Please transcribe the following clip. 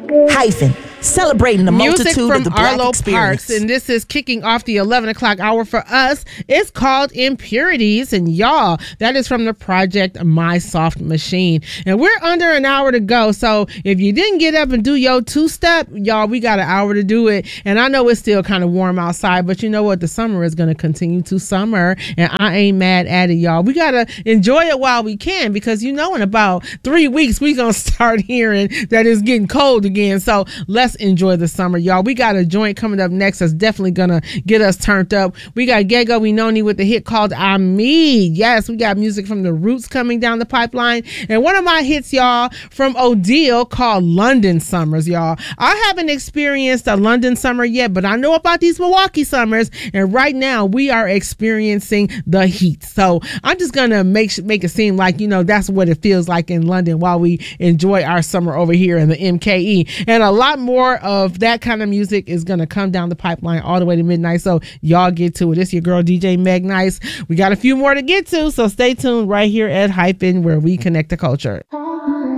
Hyphen, celebrating the Music multitude from of the Black Arlo experience. Parks, and this is kicking off the 11 o'clock hour for us. It's called Impurities, and y'all, that is from the project My Soft Machine. And we're under an hour to go, so if you didn't get up and do your two-step, y'all, we got an hour to do it. And I know it's still kind of warm outside, but you know what? The summer is going to continue to summer, and I ain't mad at it, y'all. We got to enjoy it while we can, because you know in about 3 weeks, we're going to start hearing that it's getting cold again. So let's enjoy the summer, y'all. We got a joint coming up next that's definitely gonna get us turned up. We got Gego Winoni with the hit called Amid. Yes, we got music from The Roots coming down the pipeline, and one of my hits, y'all, from Odile called London Summers, y'all. I haven't experienced a London summer yet, but I know about these Milwaukee summers, and right now we are experiencing the heat. So I'm just gonna make it seem like, you know, that's what it feels like in London while we enjoy our summer over here in the MKE. And a lot more of that kind of music is going to come down the pipeline all the way to midnight. So y'all get to it. It's your girl, DJ Meg Nice. We got a few more to get to, so stay tuned right here at Hyphen, where we connect the culture.